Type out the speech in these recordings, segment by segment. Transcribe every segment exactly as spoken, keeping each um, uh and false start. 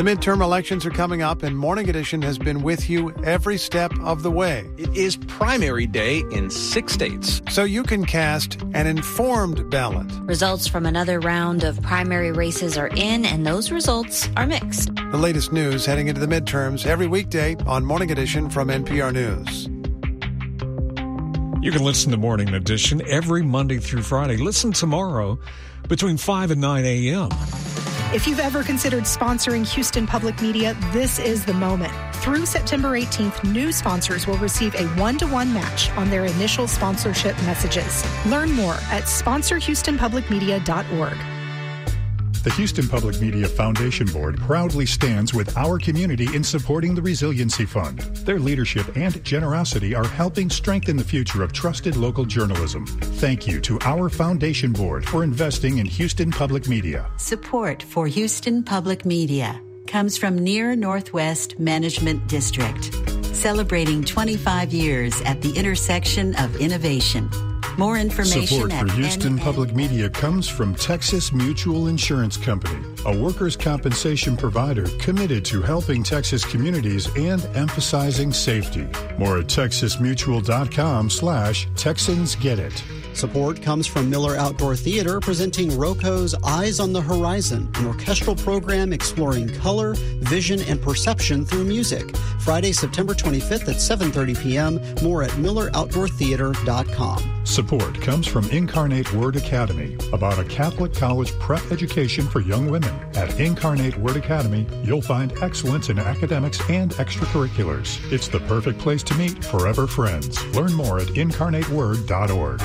The midterm elections are coming up, and Morning Edition has been with you every step of the way. It is primary day in six states, so you can cast an informed ballot. Results from another round of primary races are in, and those results are mixed. The latest news heading into the midterms every weekday on Morning Edition from N P R News. You can listen to Morning Edition every Monday through Friday. Listen tomorrow between five and nine a.m. If you've ever considered sponsoring Houston Public Media, this is the moment. Through September eighteenth, new sponsors will receive a one-to-one match on their initial sponsorship messages. Learn more at sponsor houston public media dot org. The Houston Public Media Foundation Board proudly stands with our community in supporting the Resiliency Fund. Their leadership and generosity are helping strengthen the future of trusted local journalism. Thank you to our Foundation Board for investing in Houston Public Media. Support for Houston Public Media comes from Near Northwest Management District, celebrating twenty-five years at the intersection of innovation. More information Support at for Houston N- Public Media comes from Texas Mutual Insurance Company, a workers' compensation provider committed to helping Texas communities and emphasizing safety. More at texasmutual.com slash Texans Get It. Support comes from Miller Outdoor Theater, presenting Roco's Eyes on the Horizon, an orchestral program exploring color, vision, and perception through music. Friday, September twenty-fifth at seven thirty p.m. More at miller outdoor theater dot com. Support comes from Incarnate Word Academy, about a Catholic college prep education for young women. At Incarnate Word Academy, you'll find excellence in academics and extracurriculars. It's the perfect place to meet forever friends. Learn more at incarnate word dot org.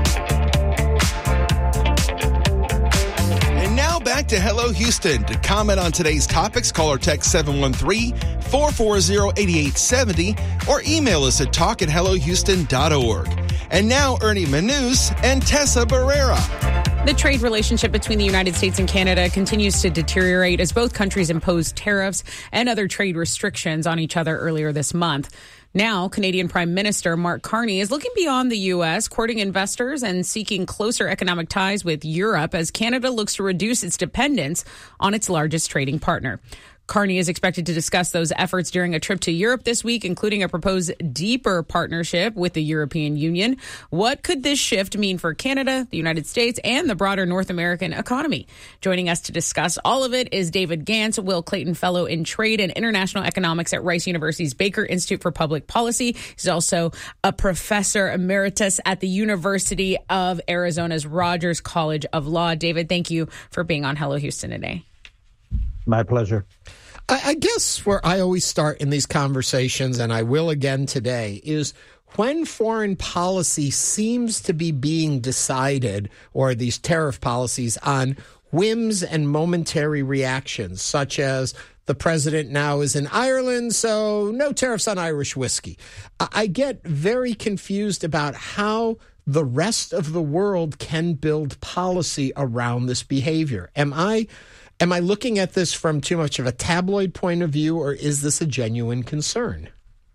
And now back to Hello Houston. To comment on today's topics, call or text seven one three, four four zero, eight eight seven zero or email us at talk at hello houston dot org. And now Ernie Manous and Tessa Barrera. The trade relationship between the United States and Canada continues to deteriorate as both countries imposed tariffs and other trade restrictions on each other earlier this month. Now, Canadian Prime Minister Mark Carney is looking beyond the U S, courting investors and seeking closer economic ties with Europe as Canada looks to reduce its dependence on its largest trading partner. Carney is expected to discuss those efforts during a trip to Europe this week, including a proposed deeper partnership with the European Union. What could this shift mean for Canada, the United States, and the broader North American economy? Joining us to discuss all of it is David Gantz, Will Clayton Fellow in Trade and International Economics at Rice University's Baker Institute for Public Policy. He's also a professor emeritus at the University of Arizona's Rogers College of Law. David, thank you for being on Hello Houston today. My pleasure. I, I guess where I always start in these conversations, and I will again today, is when foreign policy seems to be being decided, or these tariff policies, on whims and momentary reactions, such as the president now is in Ireland, so no tariffs on Irish whiskey. I, I get very confused about how the rest of the world can build policy around this behavior. Am I... Am I looking at this from too much of a tabloid point of view, or is this a genuine concern?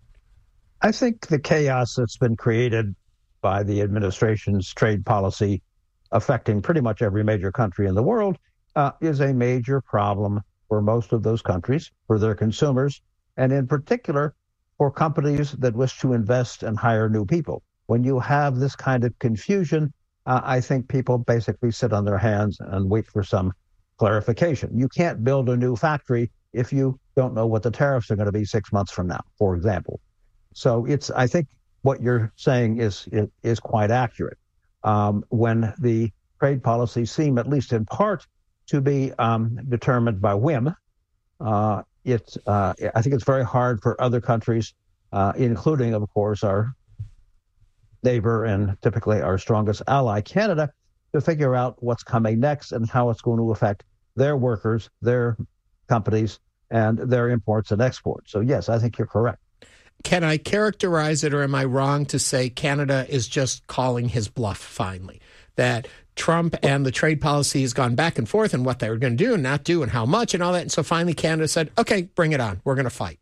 I think the chaos that's been created by the administration's trade policy affecting pretty much every major country in the world uh, is a major problem for most of those countries, for their consumers, and in particular for companies that wish to invest and hire new people. When you have this kind of confusion, uh, I think people basically sit on their hands and wait for some clarification. You can't build a new factory if you don't know what the tariffs are going to be six months from now, for example. So it's, I think what you're saying is is, is quite accurate. Um, when the trade policies seem, at least in part, to be um, determined by whim, uh, it's, uh, I think it's very hard for other countries, uh, including, of course, our neighbor and typically our strongest ally, Canada, to figure out what's coming next and how it's going to affect their workers, their companies, and their imports and exports. So, yes, I think you're correct. Can I characterize it, or am I wrong to say Canada is just calling his bluff finally? That Trump and the trade policy has gone back and forth and what they were going to do and not do and how much and all that. And so finally Canada said, okay, bring it on. We're going to fight.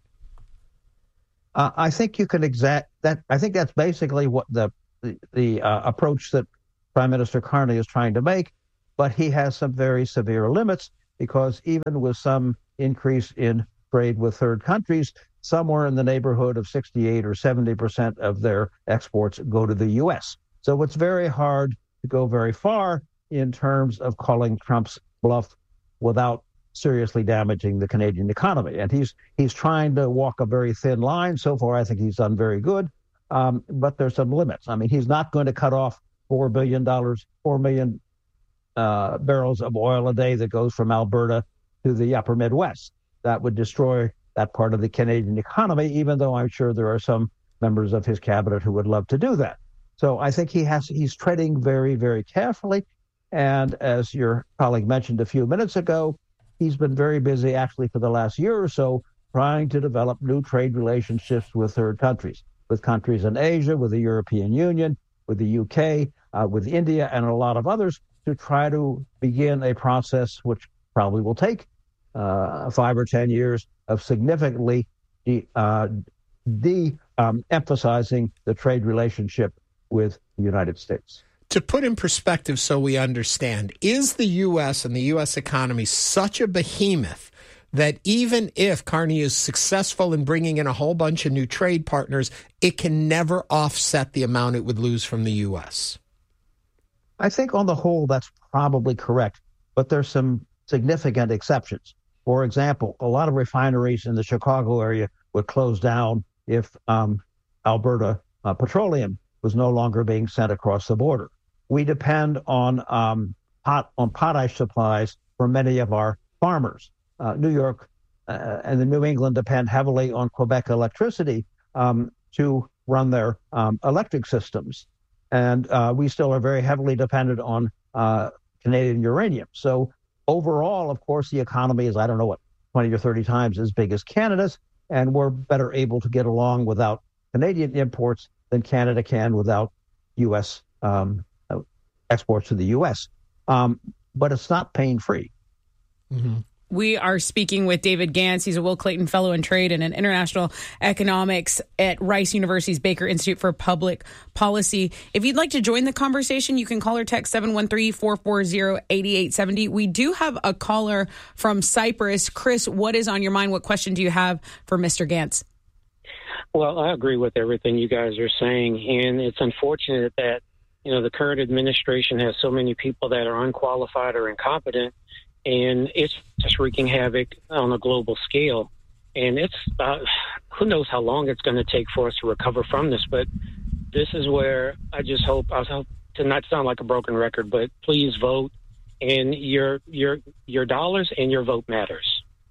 Uh, I think you can exact that. I think that's basically what the the, the uh, approach that Prime Minister Carney is trying to make, but he has some very severe limits because even with some increase in trade with third countries, somewhere in the neighborhood of sixty-eight or seventy percent of their exports go to the U S. So it's very hard to go very far in terms of calling Trump's bluff without seriously damaging the Canadian economy. And he's he's trying to walk a very thin line. So far, I think he's done very good. Um, but there's some limits. I mean, he's not going to cut off four billion dollars, four million uh, barrels of oil a day that goes from Alberta to the upper Midwest. That would destroy that part of the Canadian economy, even though I'm sure there are some members of his cabinet who would love to do that. So I think he has he's treading very, very carefully. And as your colleague mentioned a few minutes ago, he's been very busy actually for the last year or so trying to develop new trade relationships with third countries, with countries in Asia, with the European Union, with the U K, uh, with India, and a lot of others to try to begin a process which probably will take uh, five or ten years of significantly de, uh, de um, emphasizing the trade relationship with the United States. To put in perspective so we understand, is the U S and the U S economy such a behemoth that even if Carney is successful in bringing in a whole bunch of new trade partners, it can never offset the amount it would lose from the U S? I think on the whole, that's probably correct, but there's some significant exceptions. For example, a lot of refineries in the Chicago area would close down if um, Alberta uh, Petroleum was no longer being sent across the border. We depend on um, pot, on potash supplies for many of our farmers. Uh, New York uh, and the New England depend heavily on Quebec electricity um, to run their um, electric systems. And uh, we still are very heavily dependent on uh, Canadian uranium. So overall, of course, the economy is, I don't know what, twenty or thirty times as big as Canada's, and we're better able to get along without Canadian imports than Canada can without U S um, exports to the U S. Um, but it's not pain-free. Mm-hmm. We are speaking with David Gantz. He's a Will Clayton Fellow in Trade and in International Economics at Rice University's Baker Institute for Public Policy. If you'd like to join the conversation, you can call or text seven one three, four four zero, eight eight seven zero. We do have a caller from Cyprus. Chris, what is on your mind? What question do you have for Mister Gantz? Well, I agree with everything you guys are saying, and it's unfortunate that, you know, the current administration has so many people that are unqualified or incompetent, and it's just wreaking havoc on a global scale. And it's uh, who knows how long it's going to take for us to recover from this, but this is where I just hope, I hope to not sound like a broken record, but please vote, and your your your dollars and your vote matters.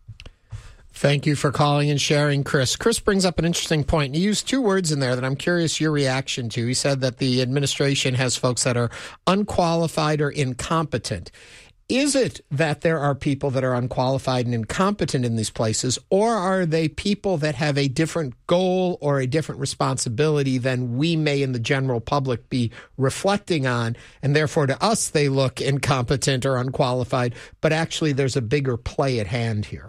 Thank you for calling and sharing, Chris. Chris brings up an interesting point. He used two words in there that I'm curious your reaction to. He said that the administration has folks that are unqualified or incompetent. Is it that there are people that are unqualified and incompetent in these places, or are they people that have a different goal or a different responsibility than we may in the general public be reflecting on, and therefore to us they look incompetent or unqualified, but actually there's a bigger play at hand here?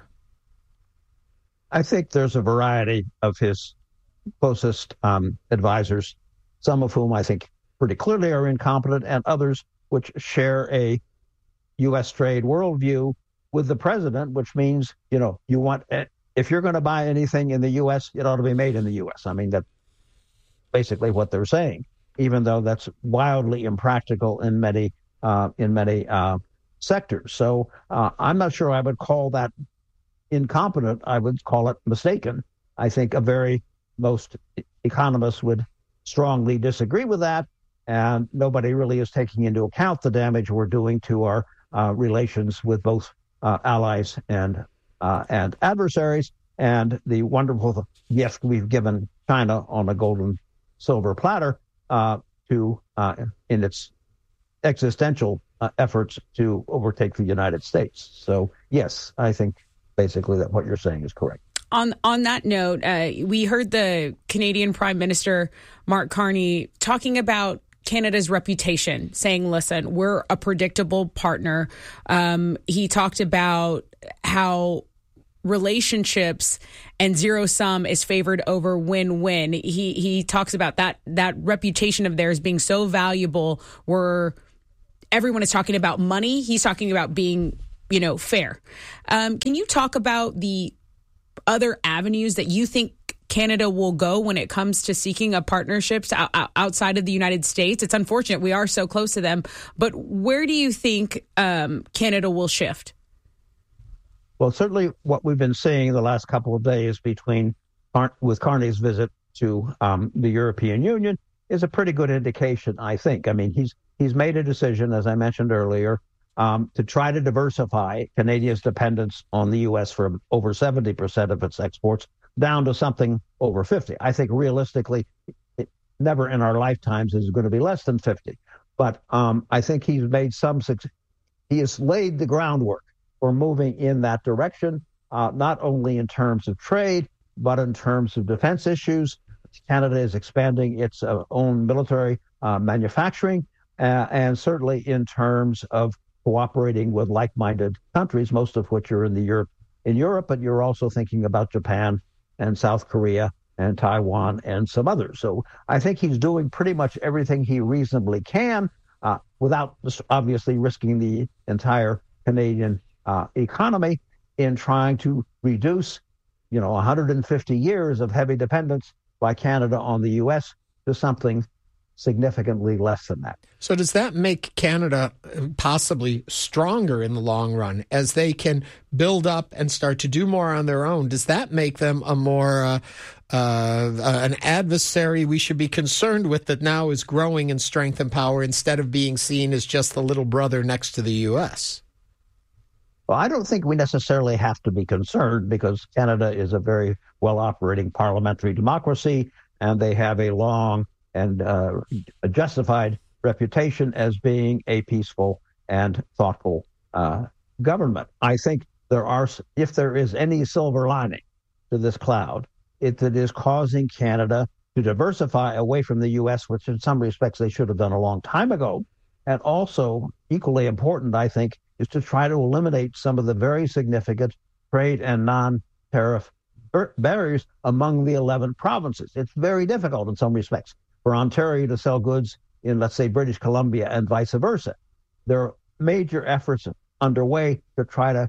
I think there's a variety of his closest um, advisors, some of whom I think pretty clearly are incompetent, and others which share a U S trade worldview with the president, which means, you know, you want, if you're going to buy anything in the U S, it ought to be made in the U S. I mean, that's basically what they're saying, even though that's wildly impractical in many uh, in many uh, sectors. So uh, I'm not sure I would call that incompetent. I would call it mistaken. I think a very most economists would strongly disagree with that, and nobody really is taking into account the damage we're doing to our uh, relations with both uh, allies and uh, and adversaries, and the wonderful gift we've given China on a gold and silver platter uh, to uh, in its existential uh, efforts to overtake the United States. So yes, I think basically that what you're saying is correct. On on that note, uh, we heard the Canadian Prime Minister, Mark Carney, talking about Canada's reputation, saying, listen, we're a predictable partner. Um, he talked about how relationships and zero sum is favored over win-win. He he talks about that that reputation of theirs being so valuable where everyone is talking about money. He's talking about being you know, fair. Um, can you talk about the other avenues that you think Canada will go when it comes to seeking a partnerships outside of the United States? It's unfortunate we are so close to them, but where do you think um, Canada will shift? Well, certainly what we've been seeing the last couple of days between with Carney's visit to um, the European Union is a pretty good indication, I think. I mean, he's he's made a decision, as I mentioned earlier, um, to try to diversify Canadia's dependence on the U S for over seventy percent of its exports down to something over fifty. I think realistically, it never in our lifetimes is going to be less than fifty. But um, I think he's made some success. He has laid the groundwork for moving in that direction, uh, not only in terms of trade, but in terms of defense issues. Canada is expanding its uh, own military uh, manufacturing, uh, and certainly in terms of cooperating with like-minded countries, most of which are in the Europe, in Europe, but you're also thinking about Japan and South Korea and Taiwan and some others. So I think he's doing pretty much everything he reasonably can uh, without obviously risking the entire Canadian uh, economy in trying to reduce, you know, one hundred fifty years of heavy dependence by Canada on the U S to something significantly less than that. So does that make Canada possibly stronger in the long run as they can build up and start to do more on their own? Does that make them a more uh, uh, an adversary we should be concerned with that now is growing in strength and power instead of being seen as just the little brother next to the U S? Well, I don't think we necessarily have to be concerned because Canada is a very well-operating parliamentary democracy, and they have a long and uh, a justified reputation as being a peaceful and thoughtful uh, government. I think there are, if there is any silver lining to this cloud, it that is causing Canada to diversify away from the U S, which in some respects they should have done a long time ago. And also, equally important, I think, is to try to eliminate some of the very significant trade and non-tariff barriers among the eleven provinces. It's very difficult in some respects for Ontario to sell goods in, let's say, British Columbia and vice versa. There are major efforts underway to try to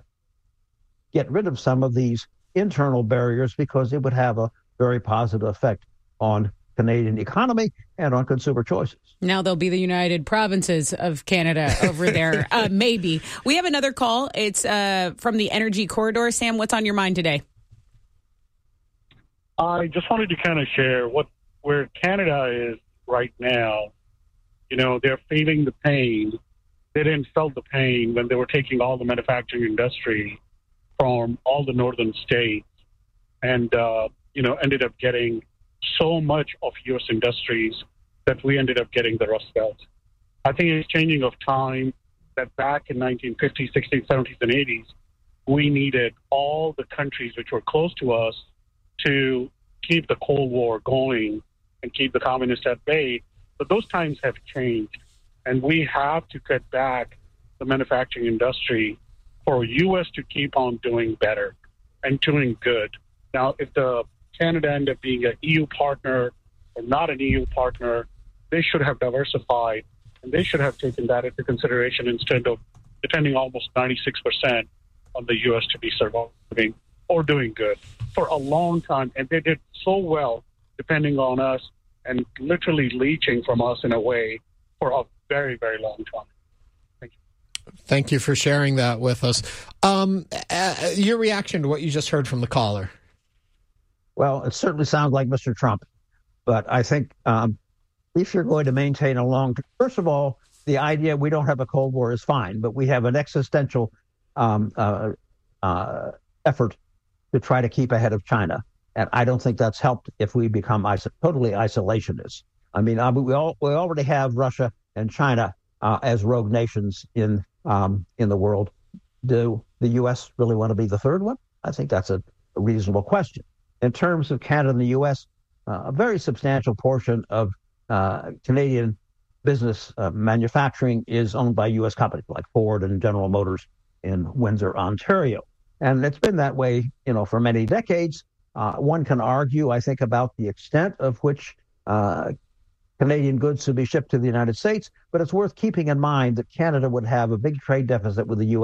get rid of some of these internal barriers because it would have a very positive effect on Canadian economy and on consumer choices. Now they'll be the United Provinces of Canada over there. uh, maybe. We have another call. It's uh, from the Energy Corridor. Sam, what's on your mind today? I just wanted to kind of share what where Canada is right now. You know, they're feeling the pain. They didn't feel the pain when they were taking all the manufacturing industry from all the northern states and, uh, you know, ended up getting so much of U S industries that we ended up getting the Rust Belt. I think it's changing of time that back in nineteen fifties, sixties, seventies, and eighties, we needed all the countries which were close to us to keep the Cold War going and keep the communists at bay. But those times have changed, and we have to cut back the manufacturing industry for U S to keep on doing better and doing good. Now, if the Canada ended up being an E U partner or not an E U partner, they should have diversified, and they should have taken that into consideration instead of depending almost ninety-six percent on the U S to be surviving or doing good for a long time. And they did so well depending on us and literally leeching from us in a way for a very, very long time. Thank you. Thank you for sharing that with us. Um, uh, your reaction to what you just heard from the caller? Well, it certainly sounds like Mister Trump, but I think um, if you're going to maintain a long, first of all, the idea we don't have a Cold War is fine, but we have an existential um, uh, uh, effort to try to keep ahead of China, and I don't think that's helped if we become iso- totally isolationist. I mean, uh, we all we already have Russia and China uh, as rogue nations in um, in the world. Do the U S really want to be the third one? I think that's a, a reasonable question. In terms of Canada and the U S, uh, a very substantial portion of uh, Canadian business uh, manufacturing is owned by U S companies like Ford and General Motors in Windsor, Ontario. And it's been that way, you know, for many decades. Uh, one can argue, I think, about the extent of which uh, Canadian goods should be shipped to the United States, but it's worth keeping in mind that Canada would have a big trade deficit with the U S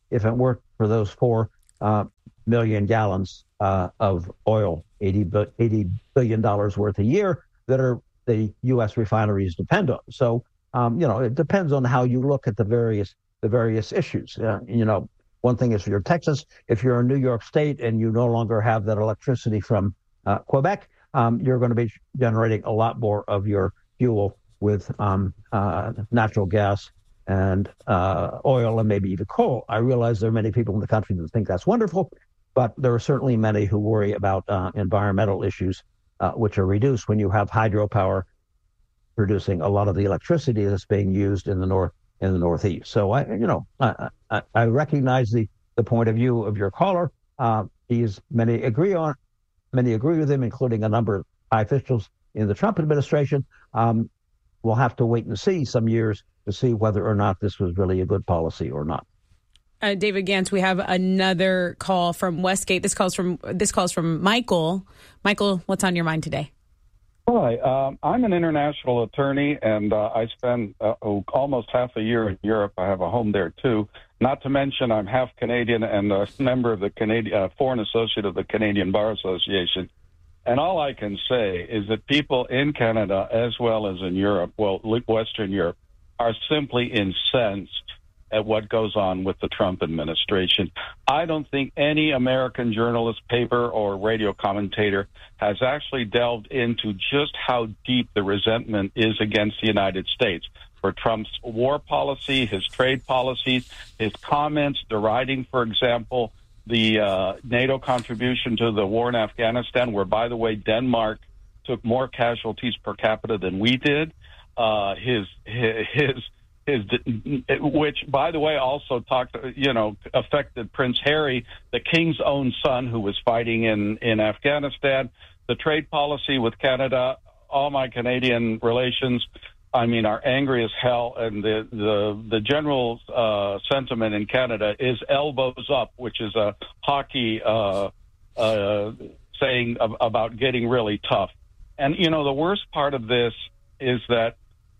if it weren't for those four uh, million gallons uh, of oil, eighty billion dollars worth a year, that are the U S refineries depend on. So, um, you know, it depends on how you look at the various the various issues. Uh, you know, one thing is if you're Texas, if you're in New York State and you no longer have that electricity from uh, Quebec, um, you're going to be generating a lot more of your fuel with um, uh, natural gas and uh, oil and maybe even coal. I realize there are many people in the country that think that's wonderful, but there are certainly many who worry about uh, environmental issues, uh, which are reduced when you have hydropower producing a lot of the electricity that's being used in the north in the Northeast. So I, you know, I, I, I recognize the, the point of view of your caller. Uh, he's many agree on, many agree with him, including a number of high officials in the Trump administration. Um, we'll have to wait and see some years to see whether or not this was really a good policy or not. Uh, David Gantz, we have another call from Westgate. This calls from this calls from Michael. Michael, what's on your mind today? Hi, um, I'm an international attorney, and uh, I spend uh, almost half a year in Europe. I have a home there, too. Not to mention I'm half Canadian and a member of the Canadian uh, Foreign Associate of the Canadian Bar Association. And all I can say is that people in Canada, as well as in Europe, well, Western Europe, are simply incensed at what goes on with the Trump administration. I don't think any American journalist, paper, or radio commentator has actually delved into just how deep the resentment is against the United States for Trump's war policy, his trade policies, his comments deriding, for example, the uh, NATO contribution to the war in Afghanistan, where, by the way, Denmark took more casualties per capita than we did. Uh, his his his, which, by the way, also talked, you know, affected Prince Harry, the king's own son, who was fighting in, in Afghanistan. The trade policy with Canada, all my Canadian relations, I mean, are angry as hell, and the the, the general uh, sentiment in Canada is elbows up, which is a hockey uh, uh, saying of, about getting really tough. And, you know, the worst part of this is that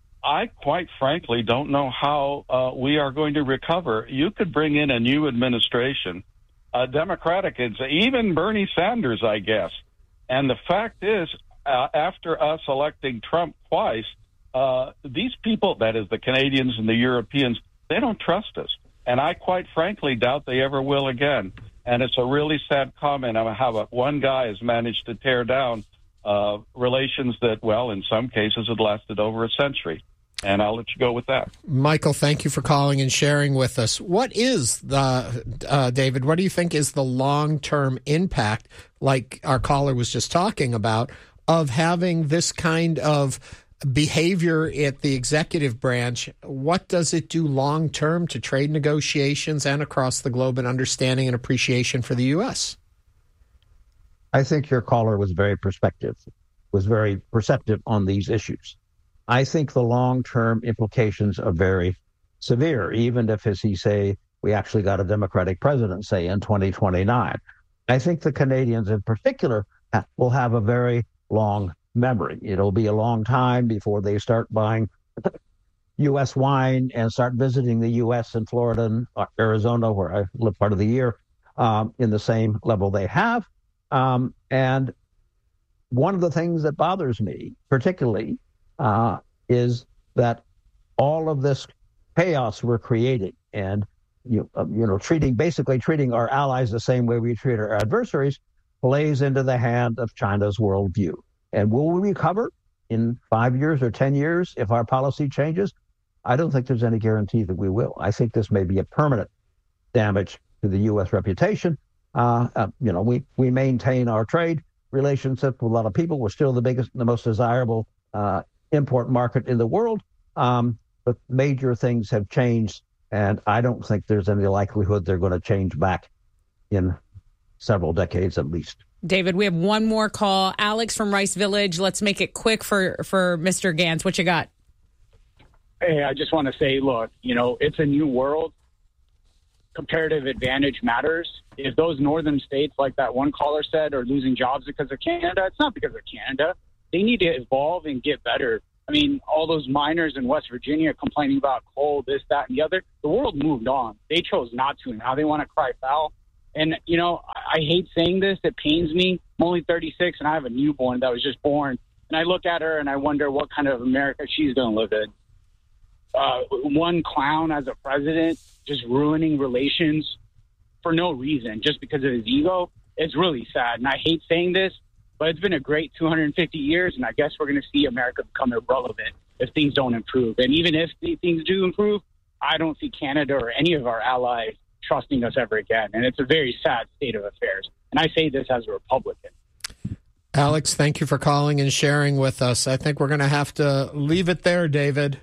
I quite frankly don't know how uh, we are going to recover. You could bring in a new administration, a Democratic, even Bernie Sanders, I guess. And the fact is, uh, after us electing Trump twice, uh, these people, that is the Canadians and the Europeans, they don't trust us. And I quite frankly doubt they ever will again. And it's a really sad comment on how one guy has managed to tear down uh, relations that, well, in some cases had lasted over a century. And I'll let you go with that. Michael, thank you for calling and sharing with us. What is the, uh, David, what do you think is the long-term impact, like our caller was just talking about, of having this kind of behavior at the executive branch? What does it do long-term to trade negotiations and across the globe and understanding and appreciation for the U S? I think your caller was very perspective, was very perceptive on these issues. I think the long-term implications are very severe, even if, as he say, we actually got a Democratic president, say, in twenty twenty-nine. I think the Canadians in particular will have a very long memory. It'll be a long time before they start buying U S wine and start visiting the U S in Florida and Arizona, where I live part of the year, um, in the same level they have. Um, and one of the things that bothers me particularly Uh, is that all of this chaos we're creating and you, uh, you know treating basically treating our allies the same way we treat our adversaries plays into the hand of China's worldview. And will we recover in five years or ten years if our policy changes? I don't think there's any guarantee that we will. I think this may be a permanent damage to the U S reputation. Uh, uh, you know, we we maintain our trade relationship with a lot of people. We're still the biggest, the most desirable Uh, import market in the world, um, but major things have changed, and I don't think there's any likelihood they're going to change back in several decades at least. David, we have one more call. Alex from Rice Village. Let's make it quick for, for Mister Gantz. What you got? Hey, I just want to say, look, you know, it's a new world. Comparative advantage matters. If those northern states, like that one caller said, are losing jobs because of Canada, it's not because of Canada. They need to evolve and get better. I mean, all those miners in West Virginia complaining about coal, this, that, and the other. The world moved on. They chose not to. Now they want to cry foul. And, you know, I, I hate saying this. It pains me. I'm only thirty-six, and I have a newborn that was just born. And I look at her, and I wonder what kind of America she's going to live in. Uh, one clown as a president just ruining relations for no reason, just because of his ego. It's really sad. And I hate saying this, but it's been a great two hundred fifty years, and I guess we're going to see America become irrelevant if things don't improve. And even if things do improve, I don't see Canada or any of our allies trusting us ever again. And it's a very sad state of affairs. And I say this as a Republican. Alex, thank you for calling and sharing with us. I think we're going to have to leave it there, David.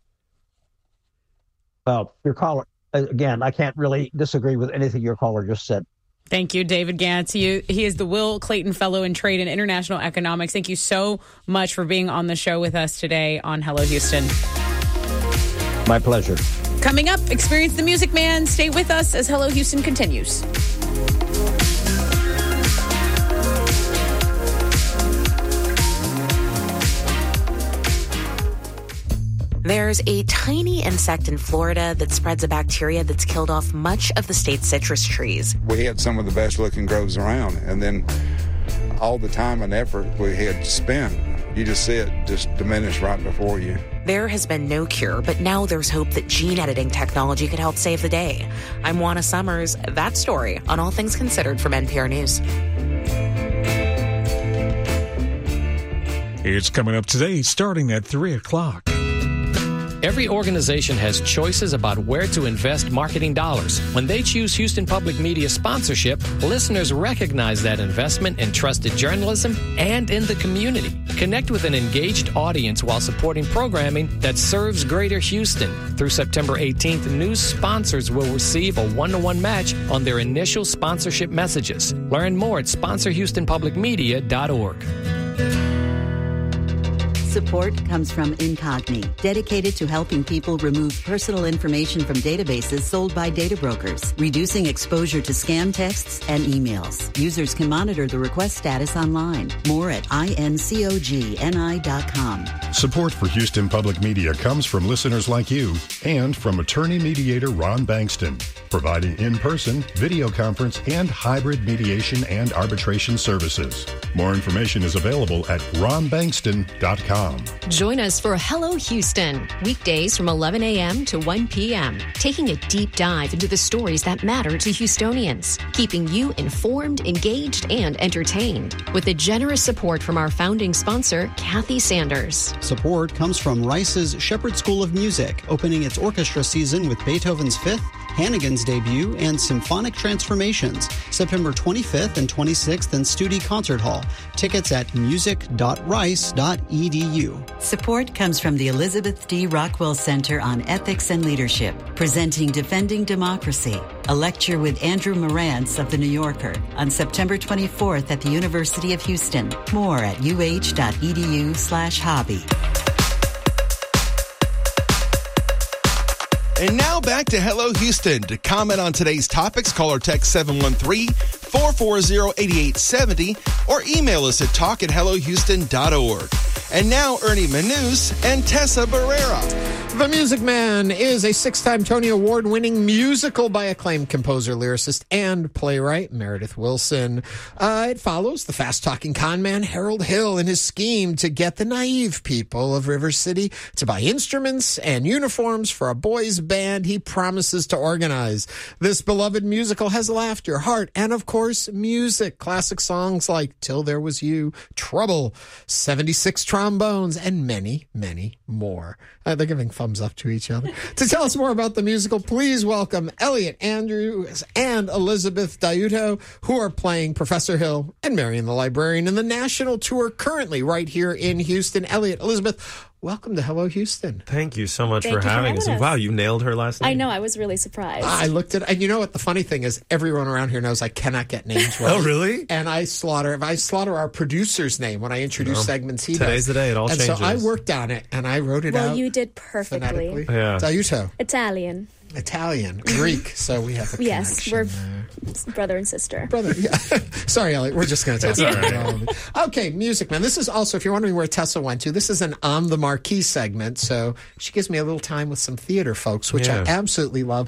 Well, your caller, again, I can't really disagree with anything your caller just said. Thank you, David Gantz. He, he is the Will Clayton Fellow in Trade and International Economics. Thank you so much for being on the show with us today on Hello Houston. My pleasure. Coming up, Experience the Music Man. Stay with us as Hello Houston continues. There's a tiny insect in Florida that spreads a bacteria that's killed off much of the state's citrus trees. We had some of the best looking groves around, and then all the time and effort we had spent, you just see it just diminish right before you. There has been no cure, but now there's hope that gene editing technology could help save the day. I'm Juana Summers. That story on All Things Considered from N P R News. It's coming up today, starting at three o'clock. Every organization has choices about where to invest marketing dollars. When they choose Houston Public Media sponsorship, listeners recognize that investment in trusted journalism and in the community. Connect with an engaged audience while supporting programming that serves Greater Houston. Through September eighteenth, new sponsors will receive a one-to-one match on their initial sponsorship messages. Learn more at sponsor houston public media dot org. Support comes from Incogni, dedicated to helping people remove personal information from databases sold by data brokers, reducing exposure to scam texts and emails. Users can monitor the request status online. More at incogni dot com. Support for Houston Public Media comes from listeners like you and from attorney mediator Ron Bankston, providing in-person, video conference, and hybrid mediation and arbitration services. More information is available at ron bankston dot com. Join us for Hello Houston, weekdays from eleven a.m. to one p.m., taking a deep dive into the stories that matter to Houstonians, keeping you informed, engaged, and entertained, with the generous support from our founding sponsor, Kathy Sanders. Support comes from Rice's Shepherd School of Music, opening its orchestra season with Beethoven's Fifth, Hannigan's debut, and Symphonic Transformations, September twenty-fifth and twenty-sixth in Studi Concert Hall. Tickets at music dot rice dot e d u. Support comes from the Elizabeth D. Rockwell Center on Ethics and Leadership, presenting Defending Democracy, a lecture with Andrew Morantz of The New Yorker on September twenty-fourth at the University of Houston. More at u h dot e d u slash hobby. And now back to Hello Houston. To comment on today's topics, call or text seven one three, four four zero, eight eight seven zero or email us at talk at hello houston dot org. And now Ernie Manus and Tessa Barrera. The Music Man is a six-time Tony Award-winning musical by acclaimed composer, lyricist, and playwright Meredith Willson. Uh, it follows the fast-talking con man Harold Hill and his scheme to get the naive people of River City to buy instruments and uniforms for a boys' band he promises to organize. This beloved musical has laughter, heart, and, of course, music. Classic songs like Till There Was You, Trouble, seventy-six trombones, and many, many more. Uh, they're giving thumbs up to each other. To tell us more about the musical, please welcome Elliot Andrews and Elizabeth Diuto, who are playing Professor Hill and Marion the Librarian in the national tour currently right here in Houston. Elliot, Elizabeth, welcome to Hello Houston. Thank you so much Thank for you for having having us. us. Wow, you nailed her last night. I know. I was really surprised. I looked at, and you know what? The funny thing is, everyone around here knows I cannot get names right. Oh, really? And I slaughter, if I slaughter our producer's name when I introduce No. segments, he Today's does. the day. It all and changes. so I worked on it, and I wrote it well, out. you did perfectly. Yeah. Diuto. Italian. Italian, Greek, so we have a Yes, connection we're there. brother and sister. Brother, yeah. Sorry, Elliot, we're just going to talk That's about all it. Okay, Music Man. This is also, if you're wondering where Tessa went to, this is an On the Marquee segment, so she gives me a little time with some theater folks, which Yeah. I absolutely love.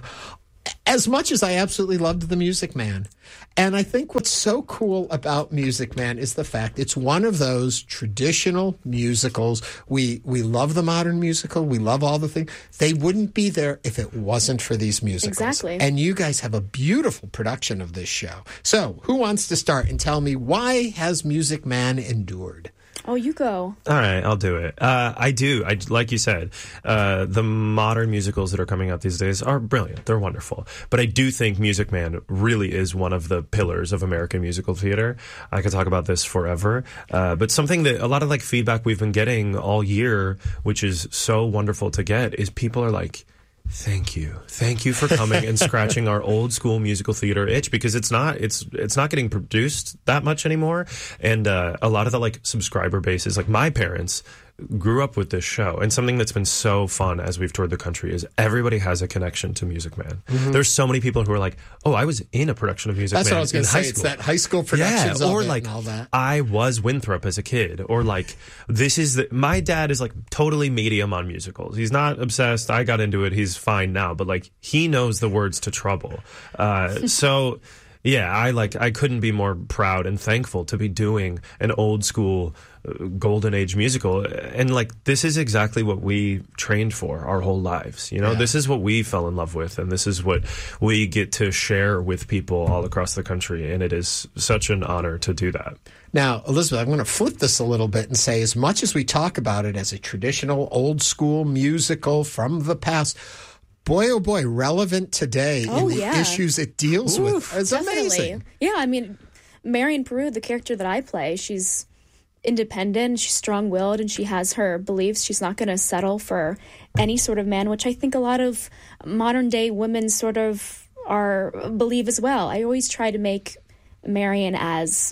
As much as I absolutely loved The Music Man. And I think what's so cool about Music Man is the fact it's one of those traditional musicals. We we love the modern musical. We love all the things. They wouldn't be there if it wasn't for these musicals. Exactly. And you guys have a beautiful production of this show. So who wants to start and tell me, why has Music Man endured? Oh, you go. All right, I'll do it. Uh, I do. I like you said, uh, the modern musicals that are coming out these days are brilliant. They're wonderful. But I do think Music Man really is one of the pillars of American musical theater. I could talk about this forever. Uh, but something that a lot of like feedback we've been getting all year, which is so wonderful to get, is people are like, thank you. Thank you for coming and scratching our old school musical theater itch, because it's not it's it's not getting produced that much anymore. And uh, a lot of the like subscriber bases, like my parents grew up with this show, and something that's been so fun as we've toured the country is everybody has a connection to Music Man. Mhm. There's so many people who are like, oh, I was in a production of Music That's Man what I was in going to high say. It's school. that high school productions yeah, of or it like and all that. I was Winthrop as a kid, or like this is the, my dad is like totally medium on musicals. He's not obsessed. I got into it. He's fine now, but like he knows the words to Trouble. Uh, so yeah, I like I couldn't be more proud and thankful to be doing an old school uh, golden age musical. And like this is exactly what we trained for our whole lives. You know, Yeah. this is what we fell in love with, and this is what we get to share with people all across the country, and it is such an honor to do that. Now, Elizabeth, I'm going to flip this a little bit and say, as much as we talk about it as a traditional old school musical from the past, boy, oh boy, relevant today Oh, in the yeah. issues it deals Oof, with. It's definitely. amazing. Yeah, I mean, Marion Peru, the character that I play, she's independent, she's strong-willed, and she has her beliefs. She's not going to settle for any sort of man, which I think a lot of modern-day women sort of are believe as well. I always try to make Marion as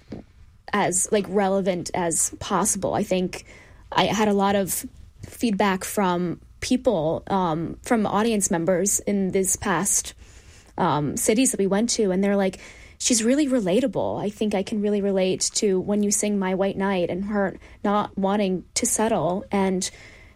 as like relevant as possible. I think I had a lot of feedback from people, um, from audience members in this past um, cities that we went to, and they're like, she's really relatable. I think I can really relate to when you sing My White Knight and her not wanting to settle. And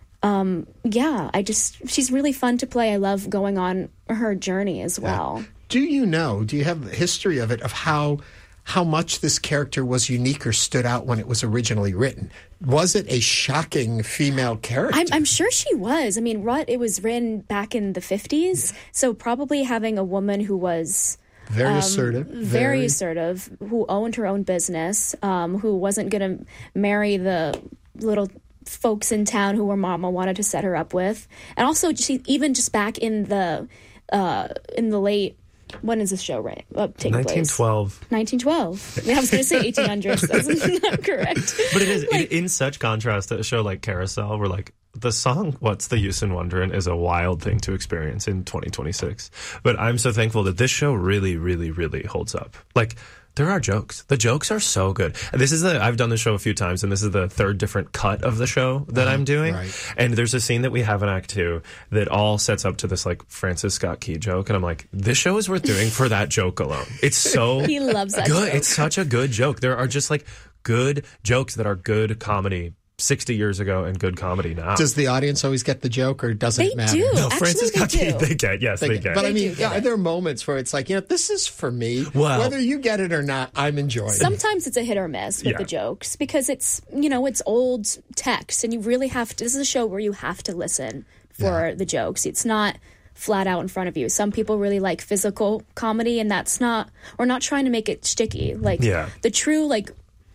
um, yeah, I just, she's really fun to play. I love going on her journey as well. Do you know, do you have the history of it, of how how much this character was unique or stood out when it was originally written? Was it a shocking female character? I'm, I'm sure she was. I mean, Rut, it was written back in the fifties, so probably having a woman who was Very um, assertive. very, Very- assertive, who owned her own business, um, who wasn't going to marry the little folks in town who her mama wanted to set her up with, and also she even just back in the uh, in the late. When is this show right? Uh, taking nineteen twelve. place? nineteen twelve. I was going to say eighteen hundreds. That's not correct. But it is it, in such contrast to a show like Carousel, where like the song "What's the Use in Wonderin'" is a wild thing to experience in twenty twenty-six. But I'm so thankful that this show really, really, really holds up. Like, there are jokes. The jokes are so good. This is the I've done the show a few times, and this is the third different cut of the show that Uh-huh, I'm doing. right. And there's a scene that we have in Act Two that all sets up to this like Francis Scott Key joke, and I'm like, this show is worth doing for that joke alone. It's so He loves that good. joke. It's such a good joke. There are just like good jokes that are good comedy sixty years ago and good comedy now. Does the audience always get the joke, or doesn't They it matter? do. No, Actually, Francis they Scott Key, do. they get, yes, they, get. But I They mean, do get are it. there moments where it's like, you know, this is for me. Well- Whether you get it or not, I'm enjoying it. Sometimes it's a hit or miss with Yeah. the jokes because it's, you know, it's old text and you really have to, this is a show where you have to listen for the jokes. It's not flat out in front of you. Some people really like physical comedy, and that's not, we're not trying to make it sticky. Like Yeah. the true, like,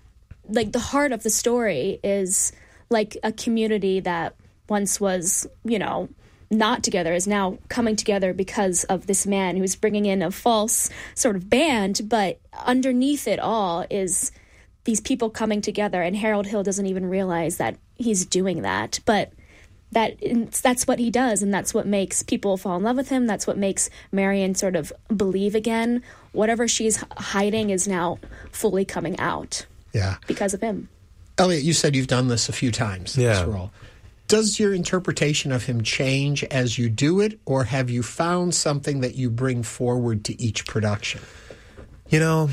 like the heart of the story is like a community that once was, you know, not together is now coming together because of this man who's bringing in a false sort of band, but underneath it all is these people coming together, and Harold Hill doesn't even realize that he's doing that, but that that's what he does, and that's what makes people fall in love with him. That's what makes Marion sort of believe again. Whatever she's hiding is now fully coming out Yeah. because of him. Elliot, you said you've done this a few times, Yeah. this role. Does your interpretation of him change as you do it, or have you found something that you bring forward to each production? You know,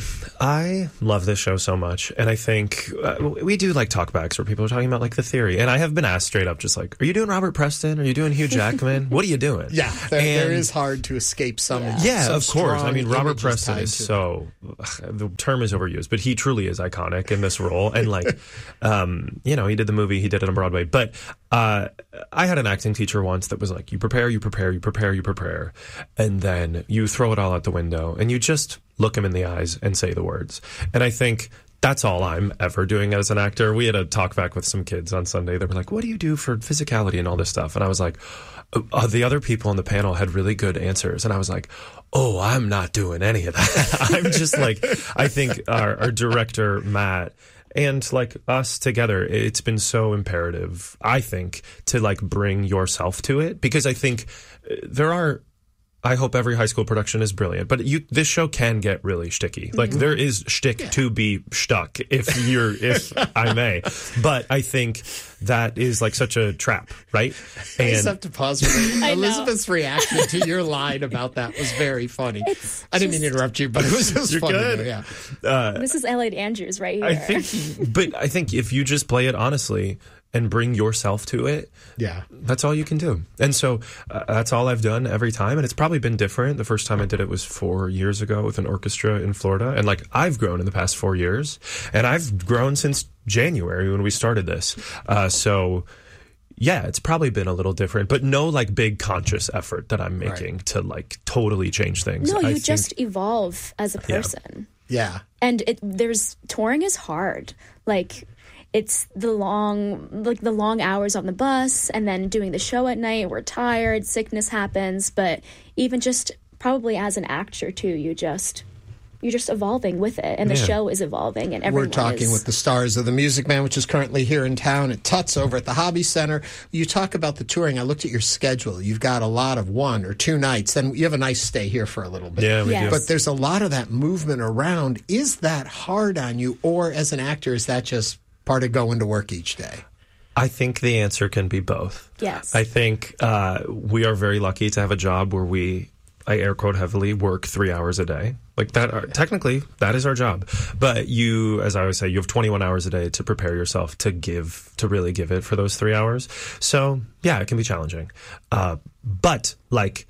I love this show so much, and I think uh, we do like talkbacks where people are talking about like the theory, and I have been asked straight up, just like, "Are you doing Robert Preston? Are you doing Hugh Jackman? What are you doing?" Yeah, there, there is hard to escape some. Yeah, yeah some of course. I mean, Robert Preston is to so ugh, the term is overused, but he truly is iconic in this role, and like, um, you know, he did the movie, he did it on Broadway, but uh, I had an acting teacher once that was like, "You prepare, you prepare, you prepare, you prepare, and then you throw it all out the window, and you just." Look him in the eyes and say the words." And I think that's all I'm ever doing as an actor. We had a talk back with some kids on Sunday. They were like, "What do you do for physicality and all this stuff?" And I was like, uh, the other people on the panel had really good answers. And I was like, oh, I'm not doing any of that. I'm just like, I think our, our director, Matt, and like us together, it's been so imperative, I think, to like bring yourself to it. Because I think there are, I hope every high school production is brilliant, but you, this show can get really shticky. Like mm-hmm. there is shtick yeah. to be stuck, if you're, if I may. But I think that is like such a trap, right? And I just have to pause for that. Elizabeth's reaction to your line about that was very funny. It's I didn't just, mean to interrupt you, but it was just you're funny. Good. Though, yeah. Uh, this is Elliot Andrews right here. I think, but I think if you just play it honestly and bring yourself to it, yeah, that's all you can do. And so uh, that's all I've done every time. And it's probably been different. The first time I did it was four years ago with an orchestra in Florida. And like I've grown in the past four years and I've grown since January when we started this. Uh, so yeah, it's probably been a little different, but no like big conscious effort that I'm making right. to like totally change things. No, you I just think, evolve as a person. Yeah. yeah. And it, there's touring is hard. Like, it's the long, like the long hours on the bus and then doing the show at night. We're tired, sickness happens, but even just probably as an actor too, you just, you're just evolving with it. And the yeah. show is evolving and everyone We're talking is... with the stars of The Music Man, which is currently here in town at Tuts over at the Hobby Center. You talk about the touring. I looked at your schedule. You've got a lot of one or two nights. Then you have a nice stay here for a little bit. Yeah, we yes. do. But there's a lot of that movement around. Is that hard on you? Or as an actor, is that just part of going to work each day? I think the answer can be both. Yes. I think uh, we are very lucky to have a job where we, I air quote heavily, work three hours a day. Like that, are, technically, that is our job. But you, as I always say, you have twenty-one hours a day to prepare yourself to give, to really give it for those three hours. So, yeah, it can be challenging. Uh, but, like,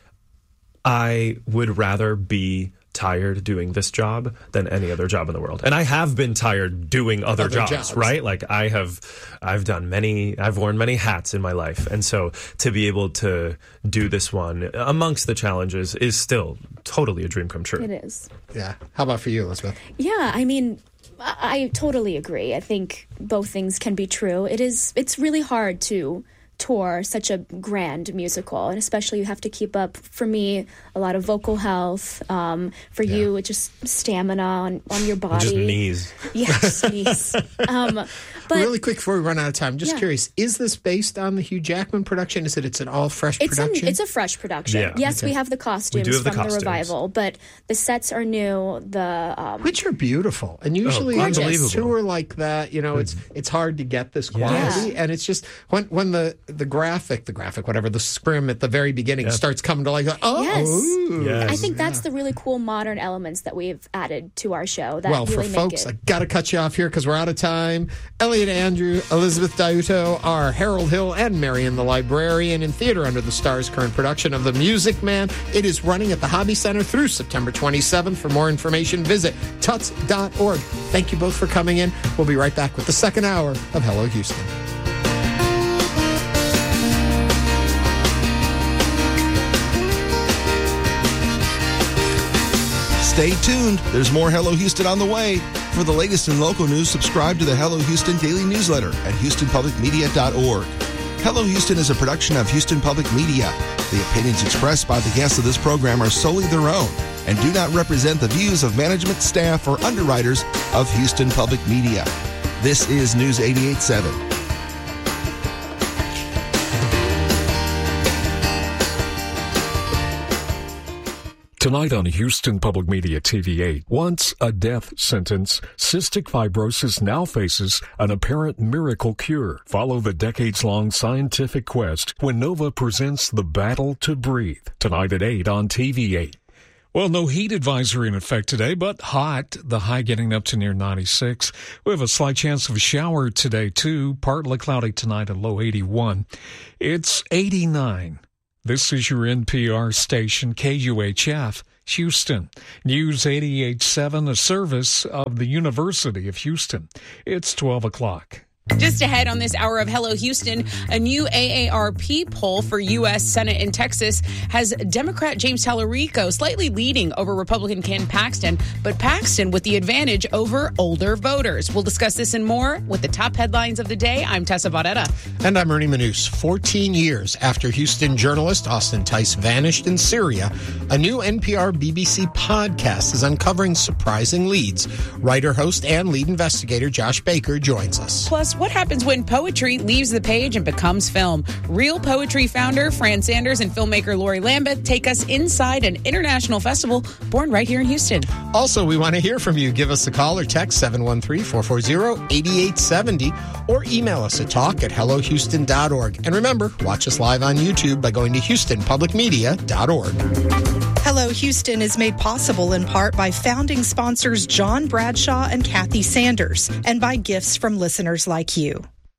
I would rather be tired doing this job than any other job in the world. And I have been tired doing other, other jobs, jobs, right? Like I have, I've done many, I've worn many hats in my life. And so to be able to do this one amongst the challenges is still totally a dream come true. It is. Yeah. How about for you, Elizabeth? Yeah. I mean, I, I totally agree. I think both things can be true. It is, it's really hard to tour such a grand musical, and especially you have to keep up, for me, a lot of vocal health, um, for yeah. you just stamina on, on your body, just knees yes knees um, but really quick before we run out of time, just yeah. curious, is this based on the Hugh Jackman production? Is it it's an all fresh it's production? An, it's a fresh production. Yeah. Yes, okay. we have the costumes have from the, costumes. the revival, but the sets are new, the um, which are beautiful, and usually oh, a tour like that, you know, it's it's hard to get this quality, yeah. and it's just when when the the graphic the graphic whatever the scrim at the very beginning yeah. starts coming to like, oh yes. yes. I think that's yeah. the really cool modern elements that we've added to our show that well really for make folks it. I gotta cut you off here because we're out of time. Elliot Andrew, Elizabeth Diuto, our Harold Hill, and Marion the Librarian in Theater Under the Stars, current production of The Music Man. It is running at the Hobby Center through September twenty-seventh. For more information, visit tuts dot org. Thank you both for coming in. We'll be right back with the second hour of Hello Houston. Stay tuned. There's more Hello Houston on the way. For the latest in local news, subscribe to the Hello Houston daily newsletter at houston public media dot org. Hello Houston is a production of Houston Public Media. The opinions expressed by the guests of this program are solely their own and do not represent the views of management, staff, or underwriters of Houston Public Media. This is News eighty-eight point seven. Tonight on Houston Public Media T V eight, once a death sentence, cystic fibrosis now faces an apparent miracle cure. Follow the decades-long scientific quest when Nova presents The Battle to Breathe. Tonight at eight on T V eight. Well, no heat advisory in effect today, but hot. The high getting up to near ninety-six. We have a slight chance of a shower today, too. Partly cloudy tonight, a low eighty-one. It's eighty-nine. This is your N P R station, K U H F, Houston. News eighty-eight point seven, a service of the University of Houston. It's twelve o'clock. Just ahead on this hour of Hello Houston, a new A A R P poll for U S Senate in Texas has Democrat James Tallarico slightly leading over Republican Ken Paxton, but Paxton with the advantage over older voters. We'll discuss this and more with the top headlines of the day. I'm Tessa Barrera. And I'm Ernie Manous. fourteen years after Houston journalist Austin Tice vanished in Syria, a new N P R B B C podcast is uncovering surprising leads. Writer, host, and lead investigator Josh Baker joins us. Plus, what happens when poetry leaves the page and becomes film? Real Poetry founder Fran Sanders and filmmaker Lori Lambeth take us inside an international festival born right here in Houston. Also, we want to hear from you. Give us a call or text seven one three, four four zero, eight eight seven zero or email us at talk at hello houston dot org. And remember, watch us live on YouTube by going to houston public media dot org. Hello Houston is made possible in part by founding sponsors John Bradshaw and Kathy Sanders, and by gifts from listeners like you.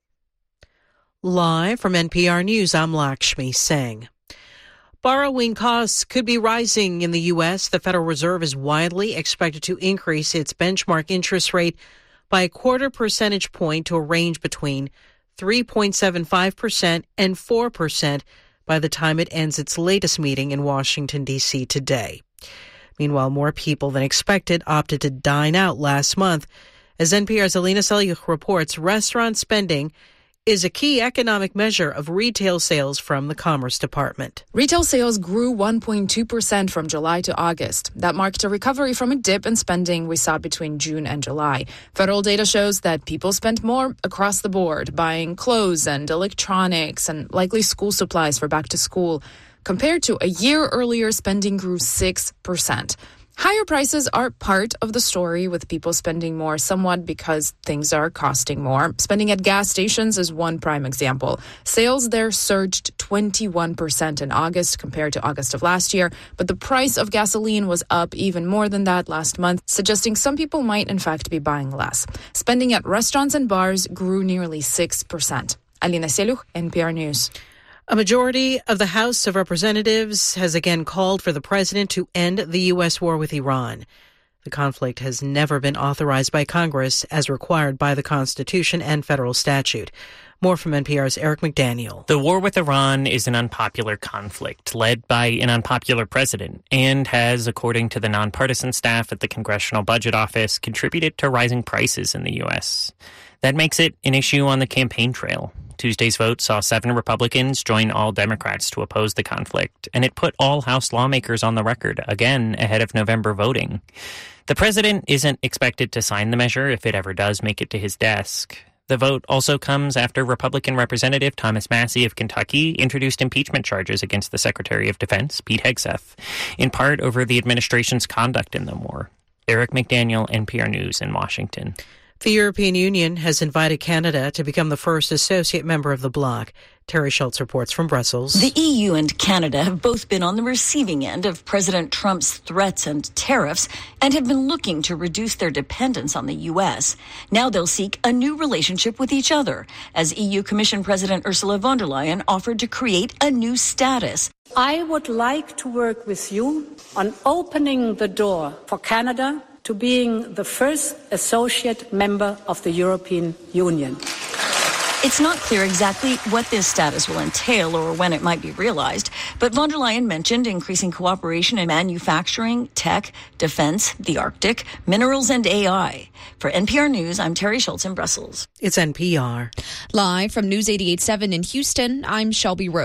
Live from N P R News, I'm Lakshmi Singh. Borrowing costs could be rising in the U S. The Federal Reserve is widely expected to increase its benchmark interest rate by a quarter percentage point to a range between three point seven five percent and four percent by the time it ends its latest meeting in Washington, D C today. Meanwhile, more people than expected opted to dine out last month. As N P R's Alina Selyukh reports, restaurant spending is a key economic measure of retail sales from the Commerce Department. Retail sales grew one point two percent from July to August. That marked a recovery from a dip in spending we saw between June and July. Federal data shows that people spent more across the board, buying clothes and electronics and likely school supplies for back to school. Compared to a year earlier, spending grew six percent. Higher prices are part of the story, with people spending more somewhat because things are costing more. Spending at gas stations is one prime example. Sales there surged twenty-one percent in August compared to August of last year, but the price of gasoline was up even more than that last month, suggesting some people might in fact be buying less. Spending at restaurants and bars grew nearly six percent. Alina Selyukh, N P R News. A majority of the House of Representatives has again called for the president to end the U S war with Iran. The conflict has never been authorized by Congress as required by the Constitution and federal statute. More from N P R's Eric McDaniel. The war with Iran is an unpopular conflict led by an unpopular president and has, according to the nonpartisan staff at the Congressional Budget Office, contributed to rising prices in the U S. That makes it an issue on the campaign trail. Tuesday's vote saw seven Republicans join all Democrats to oppose the conflict, and it put all House lawmakers on the record, again ahead of November voting. The president isn't expected to sign the measure if it ever does make it to his desk. The vote also comes after Republican Representative Thomas Massie of Kentucky introduced impeachment charges against the Secretary of Defense, Pete Hegseth, in part over the administration's conduct in the war. Eric McDaniel, N P R News in Washington. The European Union has invited Canada to become the first associate member of the bloc. Terry Schultz reports from Brussels. The E U and Canada have both been on the receiving end of President Trump's threats and tariffs and have been looking to reduce their dependence on the U S. Now they'll seek a new relationship with each other, as E U Commission President Ursula von der Leyen offered to create a new status. I would like to work with you on opening the door for Canada to being the first associate member of the European Union. It's not clear exactly what this status will entail or when it might be realized, but von der Leyen mentioned increasing cooperation in manufacturing, tech, defense, the Arctic, minerals, and A I. For N P R News, I'm Terry Schultz in Brussels. It's N P R. Live from News eighty-eight point seven in Houston, I'm Shelby Rose.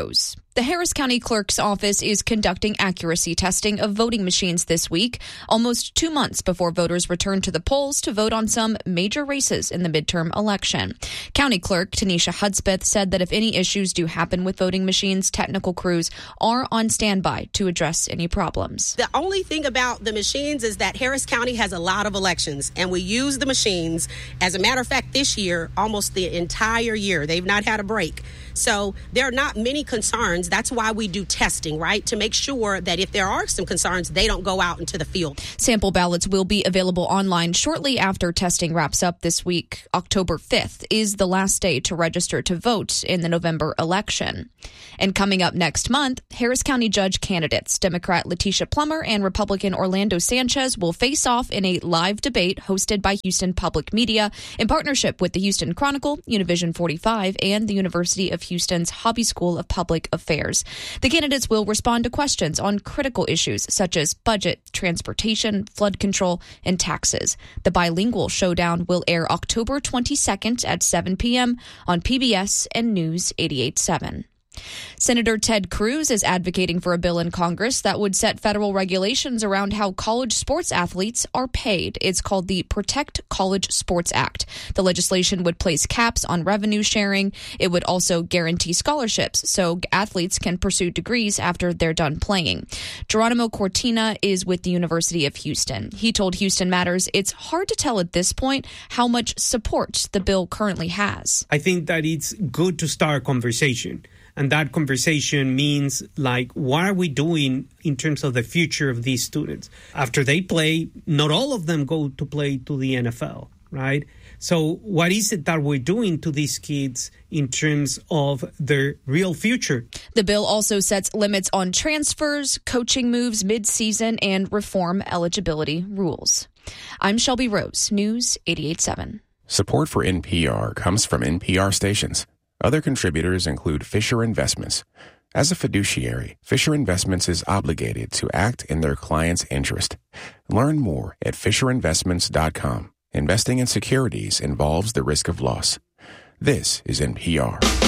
The Harris County Clerk's Office is conducting accuracy testing of voting machines this week, almost two months before voters return to the polls to vote on some major races in the midterm election. County Clerk Tanisha Hudspeth said that if any issues do happen with voting machines, technical crews are on standby to address any problems. The only thing about the machines is that Harris County has a lot of elections, and we use the machines. As a matter of fact, this year, almost the entire year, they've not had a break. So there are not many concerns. That's why we do testing, right? To make sure that if there are some concerns, they don't go out into the field. Sample ballots will be available online shortly after testing wraps up this week. October fifth is the last day to register to vote in the November election. And coming up next month, Harris County judge candidates Democrat Letitia Plummer and Republican Orlando Sanchez will face off in a live debate hosted by Houston Public Media in partnership with the Houston Chronicle, Univision forty-five, and the University of Houston's Hobby School of Public Affairs. The candidates will respond to questions on critical issues such as budget, transportation, flood control, and taxes. The bilingual showdown will air October twenty-second at seven p.m. on P B S and News eighty-eight point seven. Senator Ted Cruz is advocating for a bill in Congress that would set federal regulations around how college sports athletes are paid. It's called the Protect College Sports Act. The legislation would place caps on revenue sharing. It would also guarantee scholarships so athletes can pursue degrees after they're done playing. Geronimo Cortina is with the University of Houston. He told Houston Matters it's hard to tell at this point how much support the bill currently has. I think that it's good to start a conversation. And that conversation means, like, what are we doing in terms of the future of these students? After they play, not all of them go to play to the N F L, right? So what is it that we're doing to these kids in terms of their real future? The bill also sets limits on transfers, coaching moves mid-season, and reform eligibility rules. I'm Shelby Rose, News eighty-eight point seven. Support for N P R comes from N P R stations. Other contributors include Fisher Investments. As a fiduciary, Fisher Investments is obligated to act in their client's interest. Learn more at fisher investments dot com. Investing in securities involves the risk of loss. This is N P R.